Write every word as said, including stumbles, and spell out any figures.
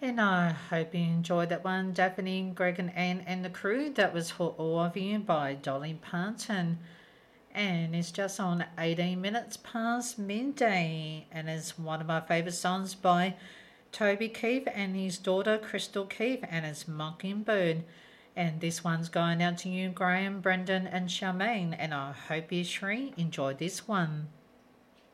And I hope you enjoyed that one, Daphne, Greg, and Anne and the crew. That was For All of You by Dolly Parton. And it's just on eighteen minutes past midday. And it's one of my favourite songs by Toby Keith and his daughter Crystal Keith, and it's Mockingbird. And this one's going out to you, Graham, Brendan, and Charmaine. And I hope you, Shree, enjoyed this one.